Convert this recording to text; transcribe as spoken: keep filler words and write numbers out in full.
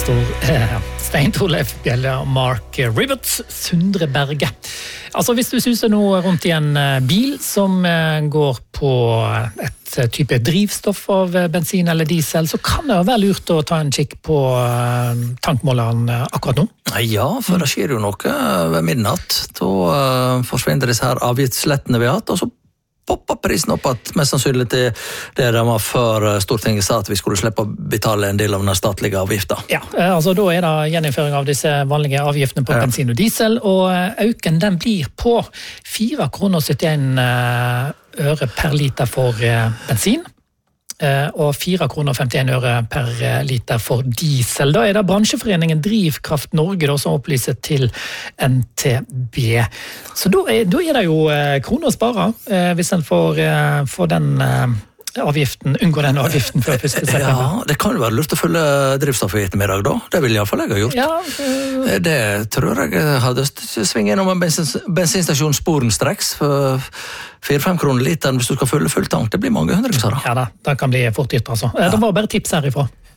pastor eh, Stein Torleif Bjelle og Mark Rivets Sundre Berge. Altså hvis du suser noe rundt i en bil som eh, går på et type drivstoff av bensin eller diesel, så kan det være lurt å ta en kikk på eh, tankmåleren akkurat nå. Ja, for det skjer jo noe ved midnatt. Da uh, forsvinner disse her avgiftslettene vi har hatt, og så popper prisen opp at mest sannsynlig til det de var før Stortinget sa at vi skulle slippe å betale en del av den statlige avgiften. Ja, altså da er det gjeninnføring av disse vanlige avgiftene på ja. bensin og diesel, og øken den blir på fire kroner og syttien øre per liter for bensin, og fire kroner og femtien øre per liter for diesel. Da er det bransjeforeningen Drivkraft Norge da, som opplyser til N T B. Så da er, da er det jo kroner å spare hvis en får, får den avgiften, unngår den avgiften før første september. Ja, det kan jo være lurt å følge drivstoffavgiften i dag da. Det vil i alle fall jeg ha gjort. Ja, uh... Det tror jeg hadde svinget innom en bensin, bensinstasjon sporenstreks for fire-fem kroner literen hvis du skal følge fullt tank. Det blir mange hundre, sa da. Ja da, det kan bli fort dyrt altså. Det var bare tips herifra.